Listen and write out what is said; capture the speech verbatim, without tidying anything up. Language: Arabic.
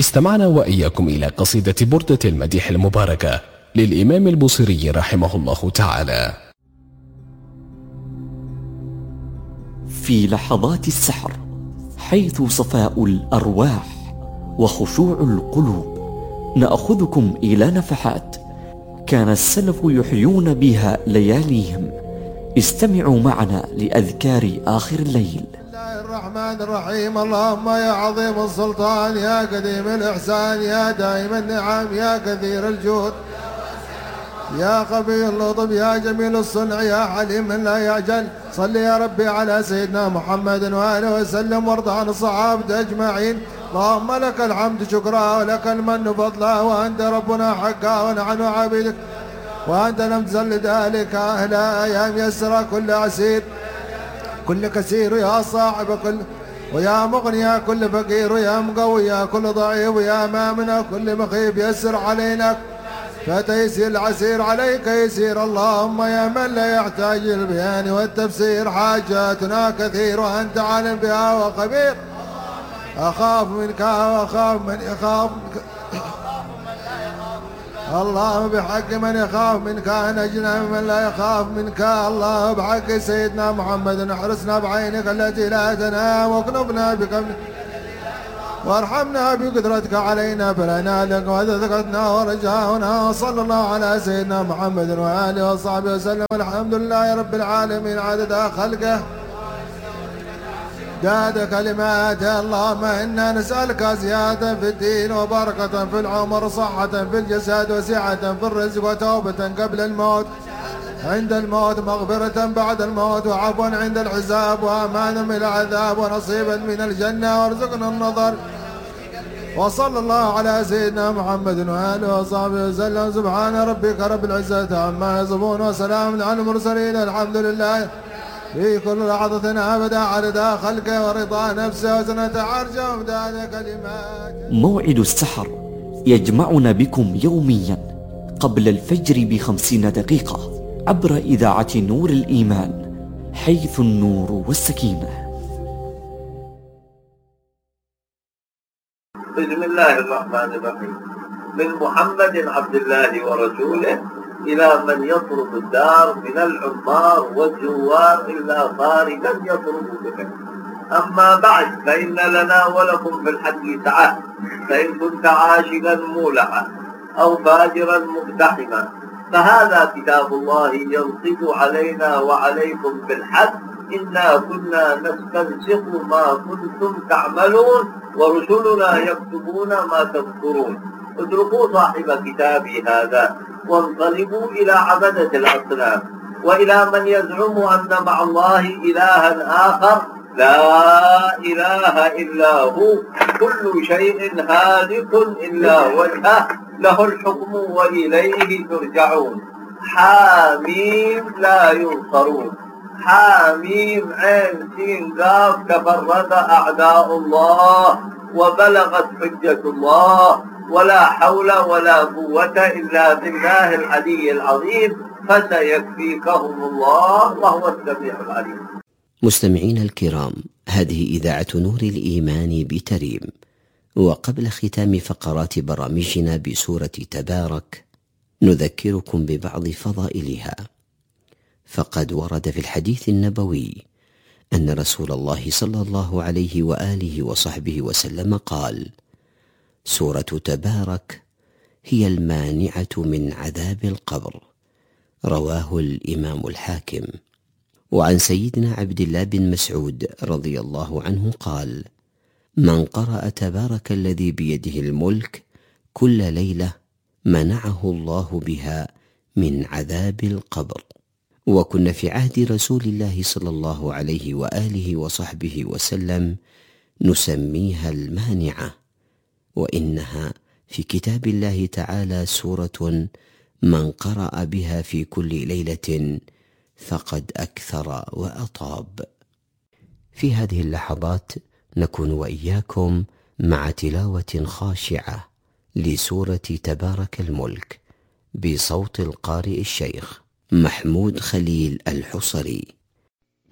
استمعنا وإياكم إلى قصيدة بردة المديح المباركة للإمام البوصيري رحمه الله تعالى. في لحظات السحر، حيث صفاء الأرواح وخشوع القلوب، نأخذكم إلى نفحات كان السلف يحيون بها لياليهم. استمعوا معنا لأذكار آخر الليل. الرحمن الرحيم. اللهم يا عظيم السلطان، يا قديم الإحسان، يا دائم النعم، يا كثير الجود، يا خبير اللطف، يا جميل الصنع، يا حليم لا يعجل. صل يا ربي على سيدنا محمد وآله وسلم، وارض عن الصحابة أجمعين. اللهم لك الحمد شكرا، ولك المن فضلا، وأنت ربنا حقا ونحن عبيدك، وأنت لم تزل ذلك أهل أيام يسر كل عسير، كل كثير يا صاحب كل، ويا مغني يا كل فقير، يا مقوي يا كل ضعيف، يا مامن كل مخيف. يسر علينا فتيسير العسير عليك يسير. اللهم يا من لا يحتاج البيان والتفسير، حاجاتنا كثير وأنت عالم بها وخبير. أخاف منك وأخاف من يخاف منك، الله بحق من يخاف منك نجنا من لا يخاف منك. الله بحق سيدنا محمد احرسنا بعينك التي لا تنام، واكنفنا بك وارحمنا بقدرتك علينا فلنا لك وذكرتنا ورجاؤنا. صلى الله على سيدنا محمد وآله وصحبه وسلم. الحمد لله رب العالمين عدد خلقه جاد كلمات. اللهم إنا نسألك زيادة في الدين وبركة في العمر، صحة في الجسد وسعة في الرزق، وتوبة قبل الموت عند الموت، مغفرة بعد الموت، وعفوا عند الحساب، وأمانا من العذاب، ونصيبا من الجنة، وارزقنا النظر. وصلى الله على سيدنا محمد وآله وصحبه وسلم. سبحان ربك رب العزة عما يصفون، وسلام على المرسلين. الحمد لله في كل لحظة أبدا عدد خلقه ورضا نفسه وزنة عرشه ومداد كلمات. موعد السحر يجمعنا بكم يوميا قبل الفجر بخمسين دقيقة عبر إذاعة نور الإيمان، حيث النور والسكينة. بسم الله الرحمن الرحيم. من محمد عبد الله ورسوله إلى من يطرد الدار من العمار والزوار إلا خارجا يطرد بك. أما بعد، فإن لنا ولكم في الحج سعة، فإن كنت عاشقا مولعا أو فاجرا مقتحما، فهذا كتاب الله ينصف علينا وعليكم في الحج. إنا كنا نستنسخ ما كنتم تعملون، ورسلنا يكتبون ما تذكرون. اتركوا صاحب كتابي هذا وانقلبوا إلى عبدة الأصنام، وإلى من يزعم أن مع الله إلها آخر لا إله إلا هو. كل شيء هالك إلا وجهه، له الحكم وإليه ترجعون. حاميم لا ينصرون. حاميم عين سين قاف. تفرد أعداء الله وبلغت حجة الله، ولا حول ولا قوة إلا بالله العلي العظيم، فسيكفيكهم الله وهو السميع العليم. مستمعين الكرام، هذه إذاعة نور الإيمان بتريم. وقبل ختام فقرات برامجنا بسورة تبارك، نذكركم ببعض فضائلها. فقد ورد في الحديث النبوي أن رسول الله صلى الله عليه وآله وصحبه وسلم قال: سورة تبارك هي المانعة من عذاب القبر. رواه الإمام الحاكم. وعن سيدنا عبد الله بن مسعود رضي الله عنه قال: من قرأ تبارك الذي بيده الملك كل ليلة منعه الله بها من عذاب القبر. وكنا في عهد رسول الله صلى الله عليه وآله وصحبه وسلم نسميها المانعة، وإنها في كتاب الله تعالى سورة من قرأ بها في كل ليلة فقد أكثر وأطاب. في هذه اللحظات نكون وإياكم مع تلاوة خاشعة لسورة تبارك الملك بصوت القارئ الشيخ محمود خليل الحصري.